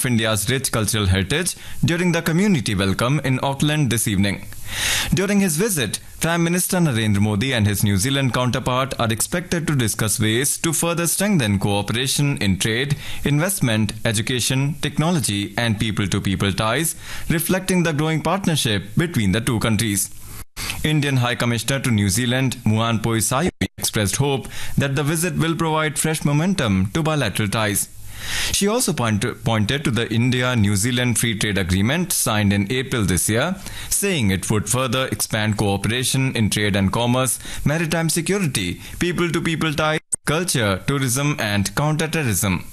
of India's rich cultural heritage during the community welcome in Auckland this evening. During his visit, Prime Minister Narendra Modi and his New Zealand counterpart are expected to discuss ways to further strengthen cooperation in trade, investment, education, technology and people-to-people ties, reflecting the growing partnership between the two countries. Indian High Commissioner to New Zealand, Muan Poi Sayuri, expressed hope that the visit will provide fresh momentum to bilateral ties. She also pointed to the India-New Zealand Free Trade Agreement signed in April this year, saying it would further expand cooperation in trade and commerce, maritime security, people-to-people ties, culture, tourism and counter-terrorism.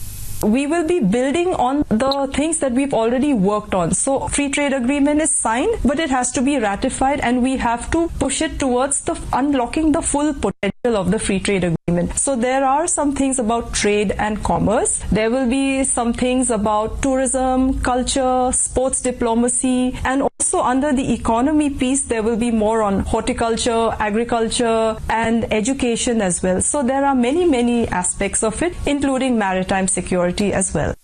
We will be building on the things that we've already worked on. So free trade agreement is signed, but it has to be ratified and we have to push it towards the unlocking the full potential of the free trade agreement. So there are some things about trade and commerce. There will be some things about tourism, culture, sports diplomacy, and also under the economy piece, there will be more on horticulture, agriculture, and education as well. So there are many aspects of it, including maritime security as well.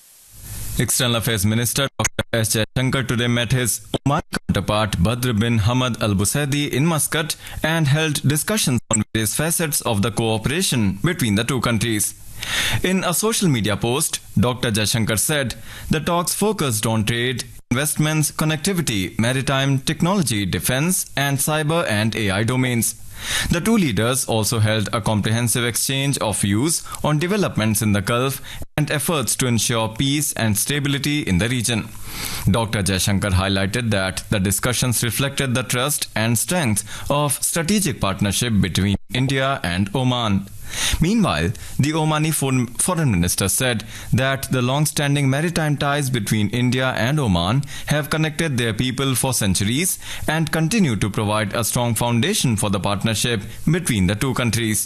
External Affairs Minister Dr. S. Jaishankar today met his Omani counterpart Badr bin Hamad Al Busaidi in Muscat and held discussions on various facets of the cooperation between the two countries. In a social media post, Dr. Jaishankar said the talks focused on trade, investments, connectivity, maritime, technology, defense, and cyber and AI domains. The two leaders also held a comprehensive exchange of views on developments in the Gulf and efforts to ensure peace and stability in the region. Dr. Jaishankar highlighted that the discussions reflected the trust and strength of strategic partnership between India and Oman. Meanwhile, the Omani foreign minister said that the long-standing maritime ties between India and Oman have connected their people for centuries and continue to provide a strong foundation for the partnership between the two countries.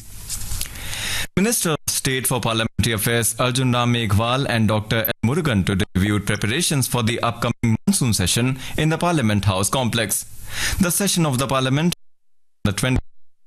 Minister of State for Parliamentary Affairs Arjun Ram Meghwal and Dr. L. Murugan today reviewed preparations for the upcoming monsoon session in the Parliament House complex. The session of the Parliament the 20th.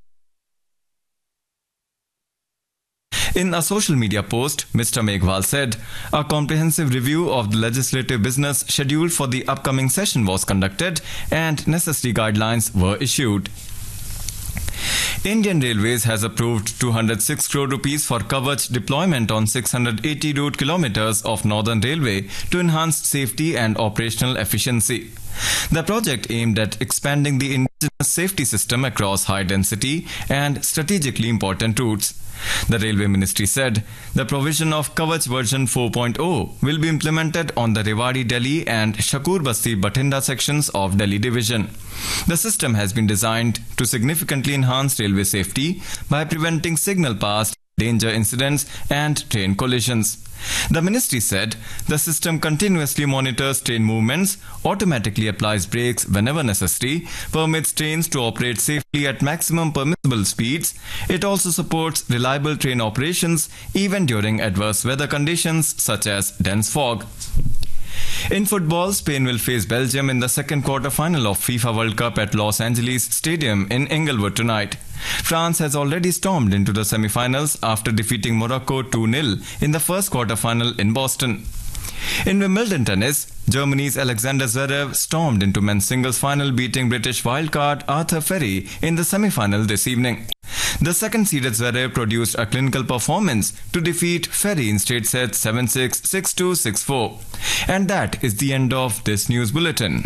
In a social media post, Mr. Meghwal said, a comprehensive review of the legislative business scheduled for the upcoming session was conducted and necessary guidelines were issued. Indian Railways has approved 206 crore rupees for Kavach deployment on 680 route kilometers of Northern Railway to enhance safety and operational efficiency. The project aimed at expanding the indigenous safety system across high-density and strategically important routes. The Railway Ministry said the provision of Kavach version 4.0 will be implemented on the Rewari-Delhi and Shakur-Basti-Bathinda sections of Delhi Division. The system has been designed to significantly enhance railway safety by preventing signal pass, danger incidents and train collisions. The ministry said the system continuously monitors train movements, automatically applies brakes whenever necessary, permits trains to operate safely at maximum permissible speeds. It also supports reliable train operations even during adverse weather conditions such as dense fog. In football, Spain will face Belgium in the second quarter-final of FIFA World Cup at Los Angeles Stadium in Inglewood tonight. France has already stormed into the semi-finals after defeating Morocco 2-0 in the first quarter-final in Boston. In Wimbledon tennis, Germany's Alexander Zverev stormed into men's singles final, beating British wildcard Arthur Ferry in the semi-final this evening. The second-seeded Zverev produced a clinical performance to defeat Ferry in straight sets 7-6, 6-2, 6-4. And that is the end of this news bulletin.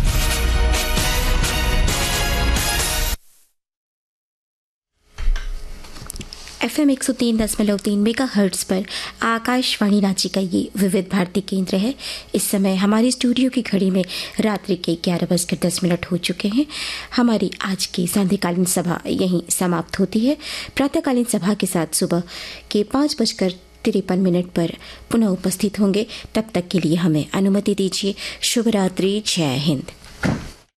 FM 103.3 megahertz पर आकाशवाणी रांची का ये विविध भारती केंद्र है। इस समय हमारी studio की घड़ी में रात्रि के 11:10 हो चुके हैं। हमारी आज की सांध्यकालीन सभा यहीं समाप्त होती है। प्रातःकालीन सभा के साथ सुबह के 5:53 पर पुनः उपस्थित होंगे। तब तक के लिए हमें अनुमति दीजिए। शुभ रात्रि। जय हिंद।